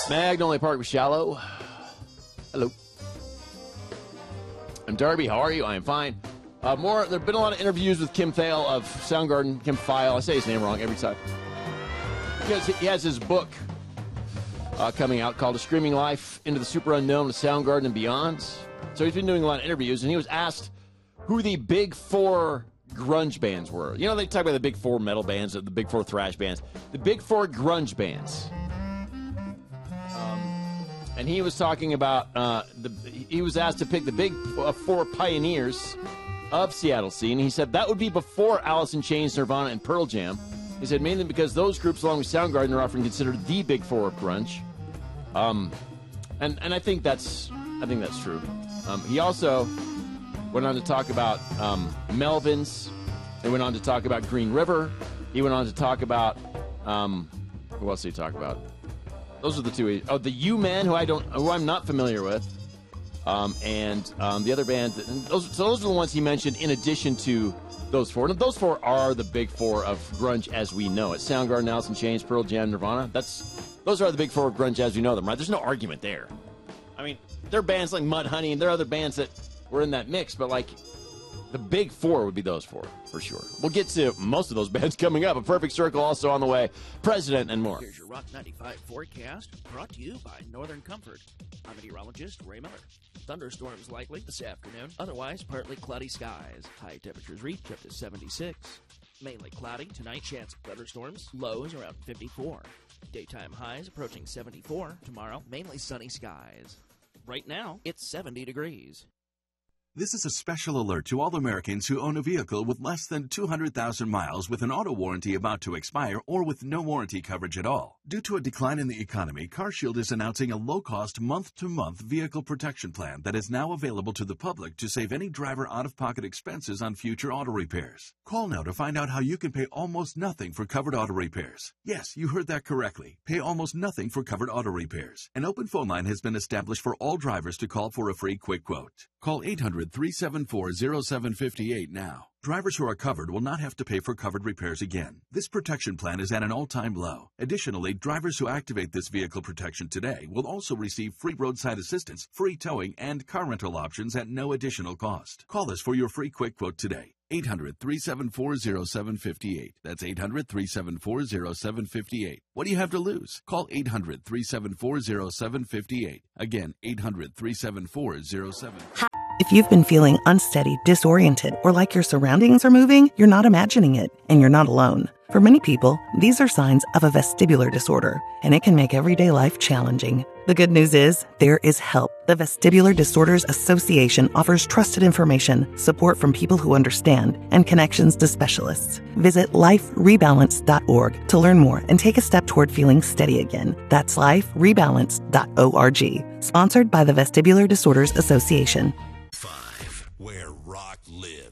Magnolia Park was shallow. Hello. I'm Darby. How are you? I am fine. There have been a lot of interviews with Kim Thale of Soundgarden. Kim Thale. I say his name wrong every time. Because he has his book coming out called A Screaming Life Into the Super Unknown with Soundgarden and Beyond. So he's been doing a lot of interviews, and he was asked who the big four grunge bands were. You know, they talk about the big four metal bands, the big four thrash bands. The big four grunge bands. And he was talking about, he was asked to pick the big four pioneers of Seattle scene. He said that would be before Alice in Chains, Nirvana, and Pearl Jam. He said mainly because those groups, along with Soundgarden, are often considered the big four of grunge. And I think that's true. He also went on to talk about Melvins. He went on to talk about Green River. He went on to talk about who else did he talk about? Those are the two. Oh, the U-Men, who I'm not familiar with, and the other band. Those are the ones he mentioned in addition to those four. And those four are the big four of grunge as we know it. Soundgarden, Alice in Chains, Pearl Jam, Nirvana. Those are the big four of grunge as we know them, right? There's no argument there. I mean, there are bands like Mudhoney, and there are other bands that were in that mix, but like the big four would be those four, for sure. We'll get to most of those bands coming up. A Perfect Circle also on the way. President and more. Here's your Rock 95 forecast, brought to you by Northern Comfort. I'm meteorologist Ray Miller. Thunderstorms likely this afternoon. Otherwise, partly cloudy skies. High temperatures reach up to 76. Mainly cloudy tonight. Chance of thunderstorms. Lows around 54. Daytime highs approaching 74. Tomorrow, mainly sunny skies. Right now, it's 70 degrees. This is a special alert to all Americans who own a vehicle with less than 200,000 miles with an auto warranty about to expire or with no warranty coverage at all. Due to a decline in the economy, CarShield is announcing a low-cost month-to-month vehicle protection plan that is now available to the public to save any driver out-of-pocket expenses on future auto repairs. Call now to find out how you can pay almost nothing for covered auto repairs. Yes, you heard that correctly. Pay almost nothing for covered auto repairs. An open phone line has been established for all drivers to call for a free quick quote. Call 800-374-0758 now. Drivers who are covered will not have to pay for covered repairs again. This protection plan is at an all-time low. Additionally, drivers who activate this vehicle protection today will also receive free roadside assistance, free towing, and car rental options at no additional cost. Call us for your free quick quote today. 800-374-0758. That's 800-374-0758. What do you have to lose? Call 800-374-0758. Again, 800-374-0758. If you've been feeling unsteady, disoriented, or like your surroundings are moving, you're not imagining it, and you're not alone. For many people, these are signs of a vestibular disorder, and it can make everyday life challenging. The good news is, there is help. The Vestibular Disorders Association offers trusted information, support from people who understand, and connections to specialists. Visit liferebalance.org to learn more and take a step toward feeling steady again. That's liferebalance.org. Sponsored by the Vestibular Disorders Association. 5, where rock lives.